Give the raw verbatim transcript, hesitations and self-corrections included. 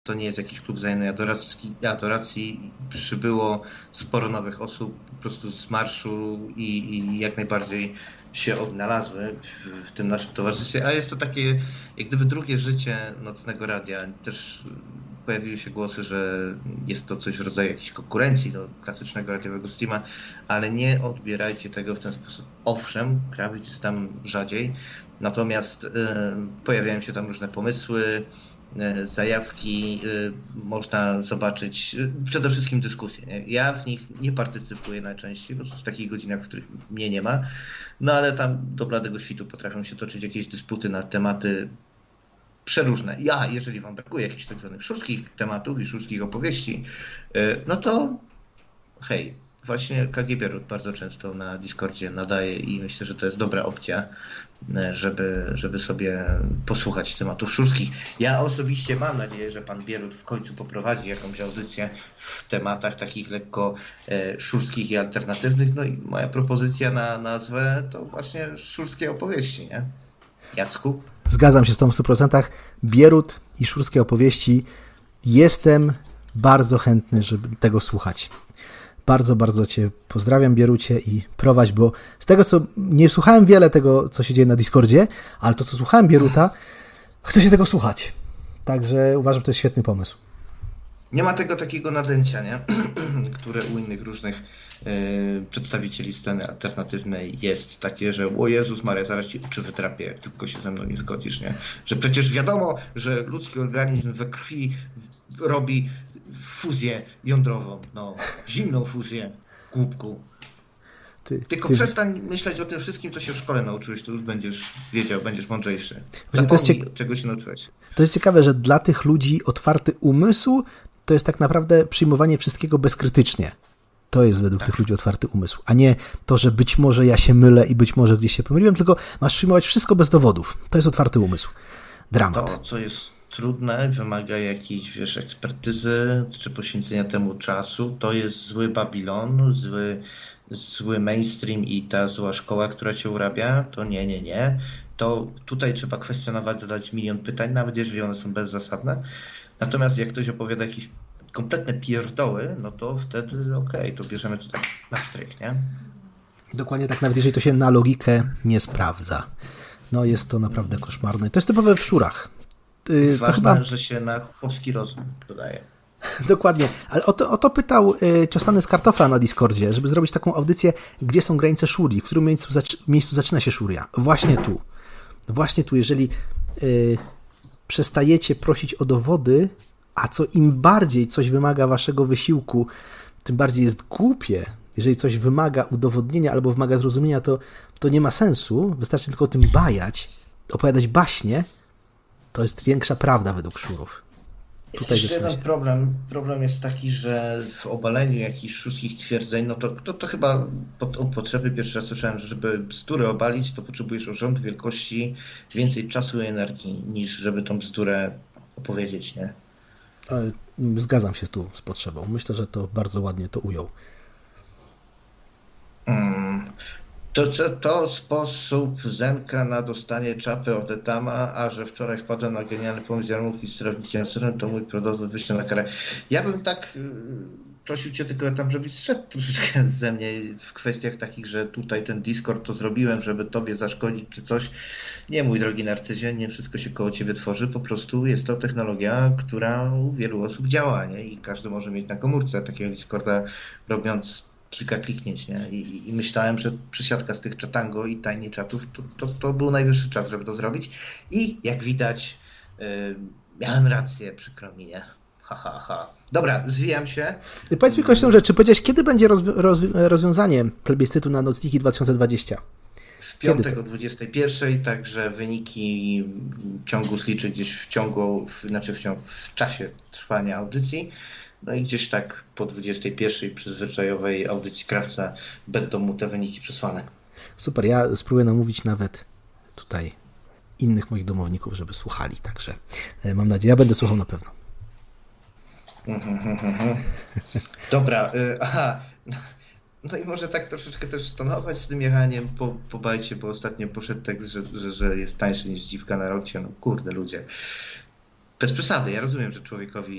to nie jest jakiś klub wzajemnej adoracji, adoracji. Przybyło sporo nowych osób po prostu z marszu i, i jak najbardziej się odnalazły w, w tym naszym towarzystwie. A jest to takie jak gdyby drugie życie Nocnego Radia. Też pojawiły się głosy, że jest to coś w rodzaju jakiejś konkurencji do klasycznego radiowego streama, ale nie odbierajcie tego w ten sposób. Owszem, krawić jest tam rzadziej, natomiast y, pojawiają się tam różne pomysły, zajawki, można zobaczyć przede wszystkim dyskusje. Nie? Ja w nich nie partycypuję najczęściej, bo w takich godzinach, w których mnie nie ma, no ale tam do bladego świtu potrafią się toczyć jakieś dysputy na tematy przeróżne. Ja, jeżeli wam brakuje jakichś tak zwanych szurskich tematów i szurskich opowieści, no to hej, właśnie K G Bierut bardzo często na Discordzie nadaje i myślę, że to jest dobra opcja, żeby, żeby sobie posłuchać tematów szurskich. Ja osobiście mam nadzieję, że pan Bierut w końcu poprowadzi jakąś audycję w tematach takich lekko e, szurskich i alternatywnych. No i moja propozycja na nazwę to właśnie szurskie opowieści, nie? Jacku? Zgadzam się z tą w stu procentach. Bierut i szurskie opowieści. Jestem bardzo chętny, żeby tego słuchać. Bardzo, bardzo cię pozdrawiam, Bierucie, i prowadź, bo z tego, co nie słuchałem wiele tego, co się dzieje na Discordzie, ale to, co słuchałem Bieruta, chcę się tego słuchać. Także uważam, że to jest świetny pomysł. Nie ma tego takiego nadęcia, nie? które u innych różnych yy, przedstawicieli sceny alternatywnej jest takie, że o Jezus Maria, zaraz ci oczy wytrapię, jak tylko się ze mną nie zgodzisz, nie? Że przecież wiadomo, że ludzki organizm we krwi robi fuzję jądrową, no, zimną fuzję, głupku. Ty, Tylko ty... przestań myśleć o tym wszystkim, co się w szkole nauczyłeś, to już będziesz wiedział, będziesz mądrzejszy. Zapomnij, to jest cieka... czego się nauczyłeś. To jest ciekawe, że dla tych ludzi otwarty umysł to jest tak naprawdę przyjmowanie wszystkiego bezkrytycznie. To jest według tak. tych ludzi otwarty umysł, a nie to, że być może ja się mylę i być może gdzieś się pomyliłem, tylko masz przyjmować wszystko bez dowodów. To jest otwarty umysł. Dramat. To, co jest trudne, wymaga jakiejś, wiesz, ekspertyzy czy poświęcenia temu czasu, to jest zły Babilon, zły, zły mainstream i ta zła szkoła, która cię urabia, to nie, nie, nie. To tutaj trzeba kwestionować, zadać milion pytań, nawet jeżeli one są bezzasadne. Natomiast jak ktoś opowiada jakieś kompletne pierdoły, no to wtedy okej, okay, to bierzemy to tak na stryk, nie? Dokładnie tak, nawet jeżeli to się na logikę nie sprawdza. No jest to naprawdę koszmarne. To jest typowe w szurach. Yy, Ważne, chyba... że się na chłopski rozum dodaje. Dokładnie, ale o to, o to pytał y, Ciosany z Kartofla na Discordzie, żeby zrobić taką audycję, gdzie są granice szurii, w którym miejscu, zac- miejscu zaczyna się szuria. Właśnie tu. Właśnie tu, jeżeli y, przestajecie prosić o dowody, a co im bardziej coś wymaga waszego wysiłku, tym bardziej jest głupie. Jeżeli coś wymaga udowodnienia albo wymaga zrozumienia, to, to nie ma sensu. Wystarczy tylko o tym bajać, opowiadać baśnie. To jest większa prawda według szurów. Jest Tutaj jeszcze jeden problem. Problem jest taki, że w obaleniu jakichś szurskich twierdzeń, no to, to, to chyba pod, od potrzeby pierwszy raz słyszałem, że żeby bzdurę obalić, to potrzebujesz rząd wielkości więcej czasu i energii, niż żeby tą bzdurę opowiedzieć, nie? Zgadzam się tu z potrzebą. Myślę, że to bardzo ładnie to ujął. Hmm. To, to, to sposób Zenka na dostanie czapy od Etama, a że wczoraj wpadłem na genialny pomysł Jarmułki z sterownikiem sterem, to mój produkt wyjście na karę. Ja bym tak yy, prosił cię tylko tam, żebyś zszedł troszeczkę ze mnie w kwestiach takich, że tutaj ten Discord to zrobiłem, żeby tobie zaszkodzić czy coś. Nie, mój drogi narcyzie, nie wszystko się koło ciebie tworzy, po prostu jest to technologia, która u wielu osób działa, nie? I każdy może mieć na komórce takiego Discorda, robiąc kilka kliknięć, nie? I, I myślałem, że przysiadka z tych czatango i tajnych czatów, to, to, to był najwyższy czas, żeby to zrobić. I jak widać, yy, miałem rację, przykro mi, nie? Ha, ha, ha. Dobra, zwijam się. I powiedz mi kośną rzecz, czy powiedziałeś, kiedy będzie rozwi- rozwi- rozwiązanie plebiscytu na nocniki dwa tysiące dwudziesty? W piątek o dwudziestej pierwszej, także wyniki ciągu zliczy gdzieś w ciągu, w, znaczy w, ciągu, w czasie trwania audycji. No i gdzieś tak po dwudziestej pierwszej przy zwyczajowej audycji Krawca będą mu te wyniki przesłane. Super, ja spróbuję namówić nawet tutaj innych moich domowników, żeby słuchali, także mam nadzieję, ja będę słuchał na pewno. Dobra, y, aha, no i może tak troszeczkę też stonować z tym jechaniem po, po bajcie, bo ostatnio poszedł tekst, że, że, że jest tańszy niż dziwka na rokcie, no kurde ludzie. bez przesady, ja rozumiem, że człowiekowi